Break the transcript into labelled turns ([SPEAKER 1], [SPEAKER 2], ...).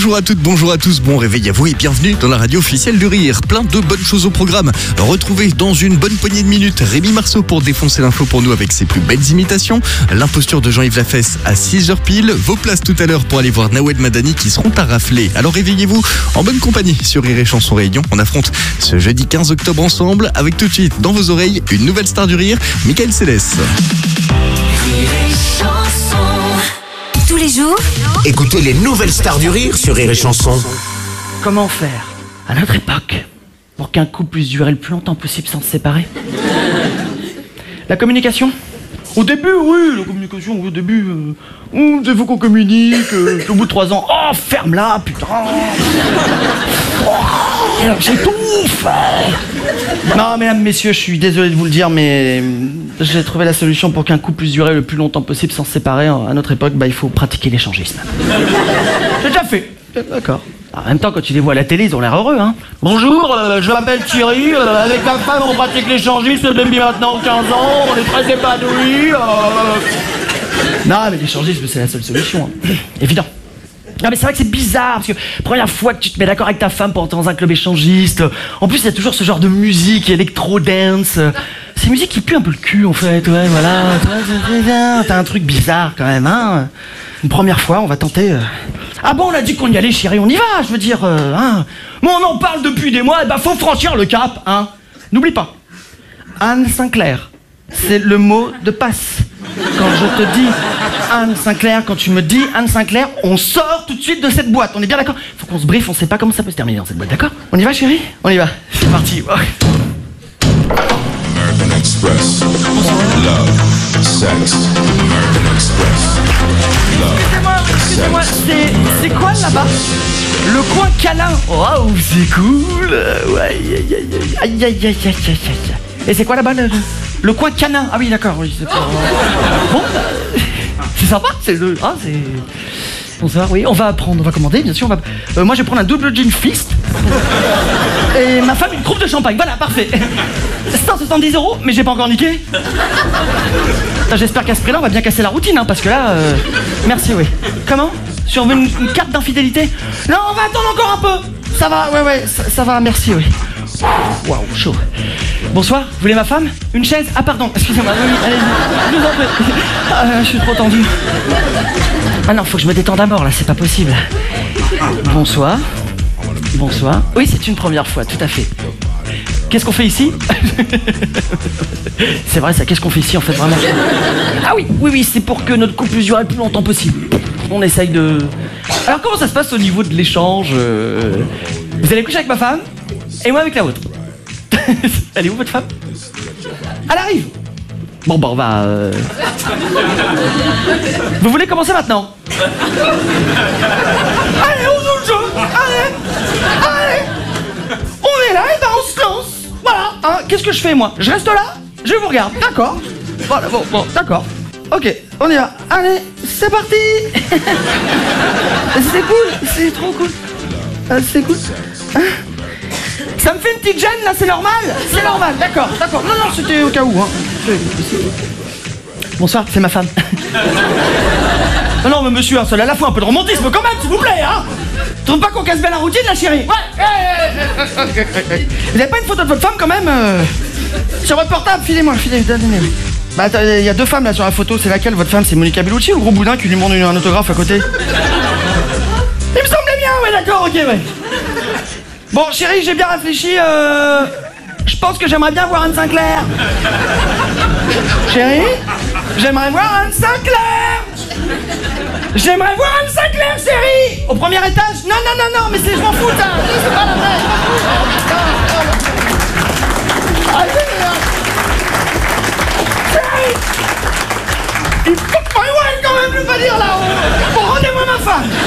[SPEAKER 1] Bonjour à toutes, bonjour à tous, bon réveil à vous et bienvenue dans la radio officielle du rire. Plein de bonnes choses au programme. Retrouvez dans une bonne poignée de minutes Rémi Marceau pour défoncer l'info pour nous avec ses plus belles imitations. L'imposture de Jean-Yves Lafesse à 6h pile. Vos places tout à l'heure pour aller voir Nawel Madani qui seront à rafler. Alors réveillez-vous en bonne compagnie sur Rire et Chanson Réunion. On affronte ce jeudi 15 octobre ensemble avec tout de suite dans vos oreilles une nouvelle star du rire, Michael Célès.
[SPEAKER 2] Tous les jours,
[SPEAKER 3] Écoutez les nouvelles stars du rire sur Rire et Chanson.
[SPEAKER 4] Comment faire, à notre époque, pour qu'un couple puisse durer le plus longtemps possible sans se séparer? La communication? Au début, oui, la communication, au début, il faut qu'on communique, au bout de 3 ans, oh, ferme-la, putain. Oh, j'étouffe. Non, mesdames, messieurs, je suis désolé de vous le dire, mais j'ai trouvé la solution pour qu'un couple puisse durer le plus longtemps possible sans se séparer. À notre époque, il faut pratiquer l'échangisme. J'ai déjà fait. D'accord. En même temps, quand tu les vois à la télé, ils ont l'air heureux, hein. Bonjour, je m'appelle Thierry, avec ma femme, on pratique l'échangisme depuis maintenant 15 ans, on est très épanouis. Non, mais l'échangisme, c'est la seule solution, hein. Évident. Non mais c'est vrai que c'est bizarre, parce que première fois que tu te mets d'accord avec ta femme pour entrer dans un club échangiste, en plus il y a toujours ce genre de musique électro-dance, c'est musique qui pue un peu le cul en fait, ouais voilà, t'as un truc bizarre quand même, hein. Une première fois, on va tenter... Ah bon, on a dit qu'on y allait chérie, on y va, je veux dire, hein. Bon, on en parle depuis des mois, et faut franchir le cap, hein. N'oublie pas, Anne Sinclair, c'est le mot de passe. Quand je te dis Anne Sinclair, quand tu me dis Anne Sinclair, on sort tout de suite de cette boîte. On est bien d'accord? Faut qu'on se briefe, on sait pas comment ça peut se terminer dans cette boîte, d'accord? On y va, chérie? On y va. C'est parti. Oh.
[SPEAKER 5] American Express. Love, sex. American Express.
[SPEAKER 4] Excusez-moi, c'est quoi là-bas? Le coin câlin. Waouh, c'est cool. Ouais, aïe, aïe, aïe, aïe, aïe, aïe. Et c'est quoi là-bas le coin canin? Ah oui, d'accord, oui, c'est pas... Bon, c'est sympa, c'est le... Ah, c'est... Bonsoir, oui, on va commander, bien sûr, moi, je vais prendre un double gin fist. Et ma femme, une coupe de champagne, voilà, parfait. 170 €, mais j'ai pas encore niqué. J'espère qu'à ce prix-là, on va bien casser la routine, hein, parce que là... Merci, oui. Comment? Sur une carte d'infidélité? Non, on va attendre encore un peu. Ça va, ouais, ça va, merci, oui. Waouh, chaud. Bonsoir, vous voulez ma femme? Une chaise? Ah pardon, excusez-moi, oui, allez-y, je vous en prie. Je suis trop tendu. Ah non, faut que je me détende à mort là, c'est pas possible. Bonsoir. Bonsoir. Oui, c'est une première fois, tout à fait. Qu'est-ce qu'on fait ici? C'est vrai ça, qu'est-ce qu'on fait ici en fait vraiment? Ah oui, c'est pour que notre couple puisse durer le plus longtemps possible. On essaye de... Alors comment ça se passe au niveau de l'échange? Vous allez coucher avec ma femme et moi avec la vôtre. Elle est où votre femme? Elle arrive. Bon bah on va... Vous voulez commencer maintenant? Allez, on joue le jeu. Allez. On est là et ben on se lance. Voilà, hein. Qu'est-ce que je fais moi? Je reste là, je vous regarde, d'accord. Voilà, bon, d'accord. Ok, on y va. Allez, c'est parti. C'est cool, c'est trop cool. C'est cool. Ça me fait une petite gêne là, c'est normal? C'est normal, d'accord. Non, c'était au cas où, hein. Bonsoir, c'est ma femme. Non, mais monsieur, cela à la fois un peu de romantisme quand même, s'il vous plaît, hein. Tu trouves pas qu'on casse bien la routine, la chérie? Ouais. Vous avez pas une photo de votre femme quand même sur votre portable? Filez-moi, donnez-moi. Bah, il y a 2 femmes là sur la photo, c'est laquelle votre femme? C'est Monica Bellucci ou le gros boudin qui lui demande un autographe à côté? Il me semblait bien, ouais, d'accord, ok, ouais. Bon, chérie, j'ai bien réfléchi, je pense que j'aimerais bien voir Anne Sinclair. Chérie, j'aimerais voir Anne Sinclair. J'aimerais voir Anne Sinclair, chérie. Au premier étage? Non, mais je m'en fous, ça. C'est pas la vraie. Chérie, il faut que quand même, je vais pas dire là. Bon, rendez-moi ma femme.